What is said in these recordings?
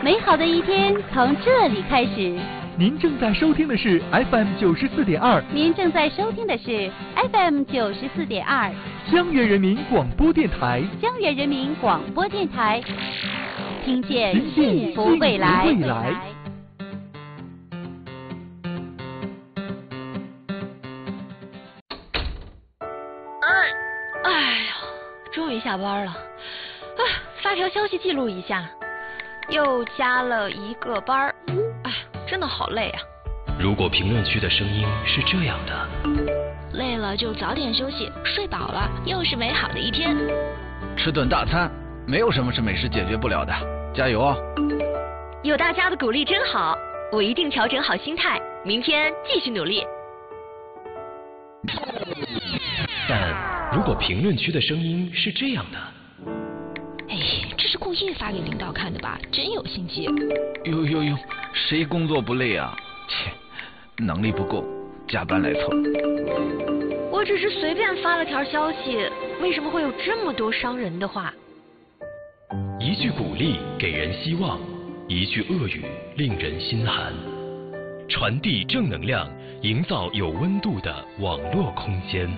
美好的一天从这里开始。 您正在收听的是 FM 94.2， 您正在收听的是 FM 94.2， 江源人民广播电台， 江源人民广播电台，听见幸福未来。 哎呀，终于下班了，发条消息记录一下，又加了一个班儿，真的好累啊。 如果评论区的声音是这样的， 累了就早点休息，睡饱了又是美好的一天。 吃顿大餐，没有什么是美食解决不了的，加油啊！ 有大家的鼓励真好，我一定调整好心态，明天继续努力。 但如果评论区的声音是这样的， 这是故意发给领导看的吧？真有心机。 哟，谁工作不累啊？切，能力不够，加班来凑。 我只是随便发了条消息，为什么会有这么多伤人的话？ 一句鼓励给人希望，一句恶语令人心寒。传递正能量，营造有温度的网络空间。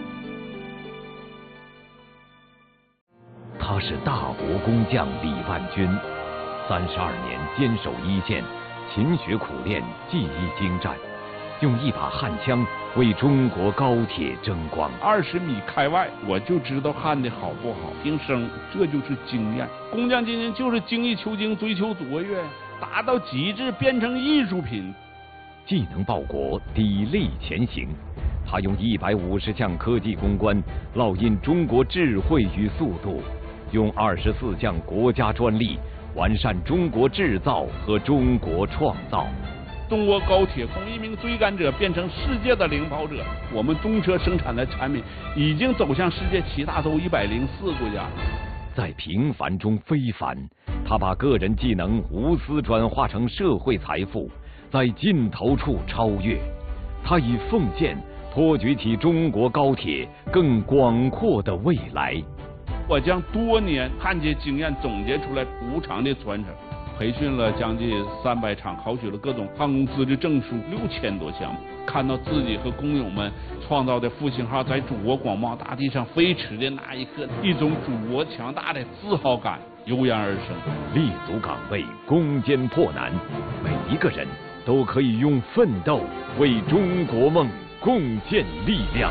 他是大国工匠李万军，32年坚守一线，勤学苦练，技艺精湛，用一把焊枪为中国高铁争光。 20米开外，我就知道焊的好不好，听声，这就是经验。工匠精神就是精益求精，追求卓越，达到极致，变成艺术品。 既能报国，砥砺前行。他用150项科技攻关烙印中国智慧与速度，用24项国家专利完善中国制造和中国创造。 中国高铁从一名追赶者变成世界的领跑者，我们中车生产的产品已经走向世界其他都104国家。 在平凡中非凡，他把个人技能无私转化成社会财富，在尽头处超越。他以奉献托举起中国高铁更广阔的未来。 我将多年焊接经验总结出来，无偿的传承。培训了将近300场，考取了各种焊工资质证书6000多项。看到自己和工友们创造的复兴号在祖国广袤大地上飞驰的那一刻，一种祖国强大的自豪感油然而生。 立足岗位，攻坚破难，每一个人都可以用奋斗为中国梦贡献力量。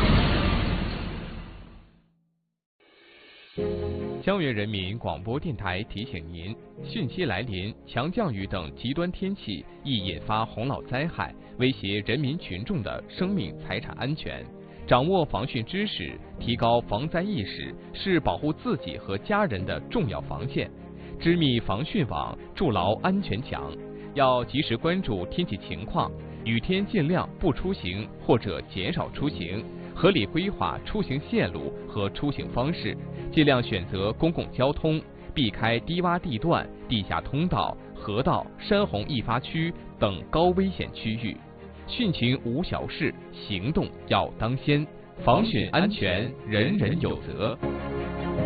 江源人民广播电台提醒您：汛期来临，强降雨等极端天气易引发洪涝灾害，威胁人民群众的生命财产安全。掌握防汛知识，提高防灾意识，是保护自己和家人的重要防线。织密防汛网，筑牢安全墙。要及时关注天气情况，雨天尽量不出行或者减少出行，合理规划出行线路和出行方式，尽量选择公共交通，避开低洼地段、地下通道、河道、山洪易发区等高危险区域。汛情无小事，行动要当先，防汛安全人人有责。